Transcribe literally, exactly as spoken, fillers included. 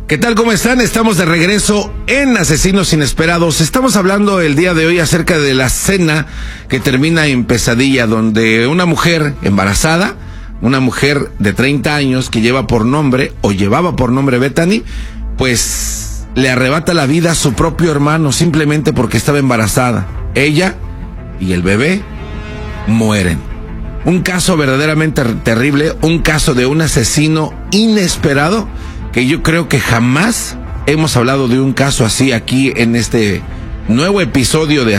¿Qué tal? ¿Cómo están? Estamos de regreso en Asesinos Inesperados. Estamos hablando el día de hoy acerca de la cena que termina en pesadilla, donde una mujer embarazada, una mujer de treinta años que lleva por nombre, o llevaba por nombre Bethany, pues le arrebata la vida a su propio hermano simplemente porque estaba embarazada. Ella y el bebé mueren. Un caso verdaderamente terrible, un caso de un asesino inesperado, que yo creo que jamás hemos hablado de un caso así aquí en este nuevo episodio de